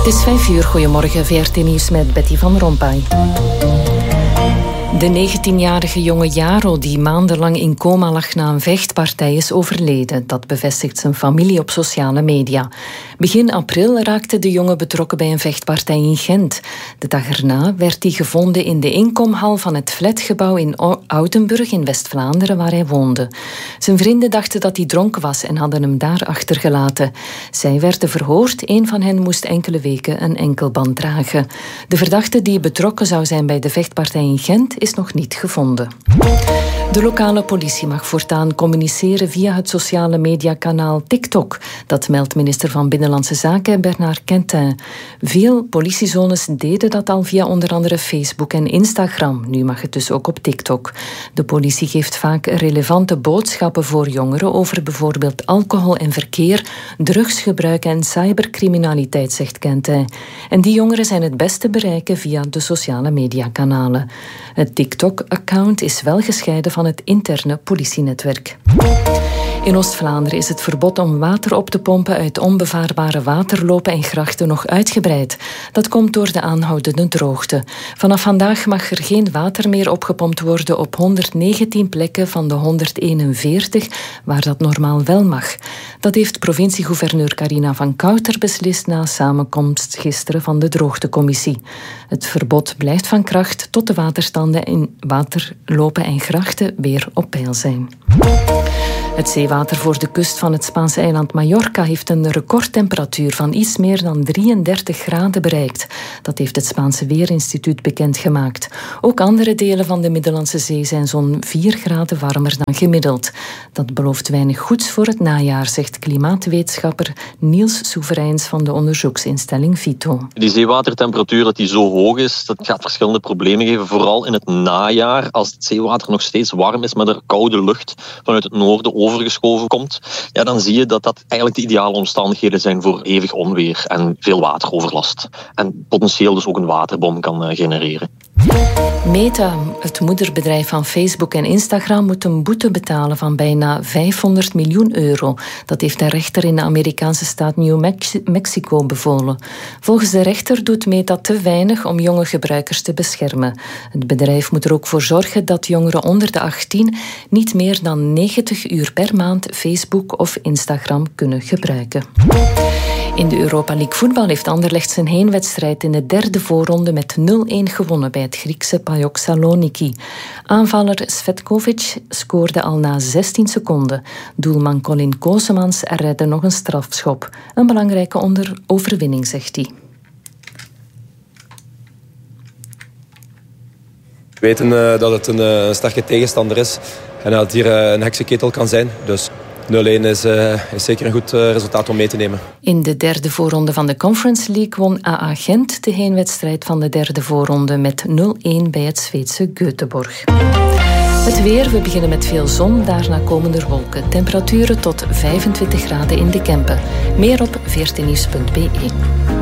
Het is 5:00, goedemorgen, VRT Nieuws met Betty van Rompuy. De 19-jarige jonge Jaro, die maandenlang in coma lag na een vechtpartij, is overleden. Dat bevestigt zijn familie op sociale media. Begin april raakte de jongen betrokken bij een vechtpartij in Gent. De dag erna werd hij gevonden in de inkomhal van het flatgebouw in Oudenburg in West-Vlaanderen, waar hij woonde. Zijn vrienden dachten dat hij dronken was en hadden hem daar achtergelaten. Zij werden verhoord. Een van hen moest enkele weken een enkelband dragen. De verdachte die betrokken zou zijn bij de vechtpartij in Gent is nog niet gevonden. De lokale politie mag voortaan communiceren via het sociale mediakanaal TikTok. Dat meldt minister van Binnenlandse Zaken Bernard Quentin. Veel politiezones deden dat al via onder andere Facebook en Instagram. Nu mag het dus ook op TikTok. De politie geeft vaak relevante boodschappen voor jongeren over bijvoorbeeld alcohol en verkeer, drugsgebruik en cybercriminaliteit, zegt Quentin. En die jongeren zijn het beste bereiken via de sociale mediakanalen. Het TikTok-account is wel gescheiden van het interne politienetwerk. In Oost-Vlaanderen is het verbod om water op te pompen uit onbevaarbare waterlopen en grachten nog uitgebreid. Dat komt door de aanhoudende droogte. Vanaf vandaag mag er geen water meer opgepompt worden op 119 plekken van de 141 waar dat normaal wel mag. Dat heeft provincie-gouverneur Carina van Kouter beslist na samenkomst gisteren van de droogtecommissie. Het verbod blijft van kracht tot de waterstanden in waterlopen en grachten weer op peil zijn. Het zeewater voor de kust van het Spaanse eiland Mallorca heeft een recordtemperatuur van iets meer dan 33 graden bereikt. Dat heeft het Spaanse Weerinstituut bekendgemaakt. Ook andere delen van de Middellandse Zee zijn zo'n 4 graden warmer dan gemiddeld. Dat belooft weinig goeds voor het najaar, zegt klimaatwetenschapper Niels Soevereins van de onderzoeksinstelling Vito. Die zeewatertemperatuur dat die zo hoog is, dat gaat verschillende problemen geven. Vooral in het najaar, als het zeewater nog steeds warm is, maar er koude lucht vanuit het noorden overgeschoven komt, ja, dan zie je dat dat eigenlijk de ideale omstandigheden zijn voor hevig onweer en veel wateroverlast. En potentieel dus ook een waterbom kan genereren. Meta, het moederbedrijf van Facebook en Instagram, moet een boete betalen van bijna €500 miljoen. Dat heeft de rechter in de Amerikaanse staat New Mexico bevolen. Volgens de rechter doet Meta te weinig om jonge gebruikers te beschermen. Het bedrijf moet er ook voor zorgen dat jongeren onder de 18 niet meer dan 90 uur per maand Facebook of Instagram kunnen gebruiken. In de Europa League voetbal heeft Anderlecht zijn heenwedstrijd in de derde voorronde met 0-1 gewonnen bij het Griekse PAOK Saloniki. Aanvaller Svetkovic scoorde al na 16 seconden. Doelman Colin Koosemans redde nog een strafschop. Een belangrijke overwinning, zegt hij. We weten dat het een sterke tegenstander is en dat het hier een heksenketel kan zijn. Dus 0-1 is zeker een goed resultaat om mee te nemen. In de derde voorronde van de Conference League won AA Gent de heenwedstrijd van de derde voorronde met 0-1 bij het Zweedse Göteborg. Het weer, we beginnen met veel zon, daarna komen er wolken. Temperaturen tot 25 graden in de Kempen. Meer op vrtnieuws.be.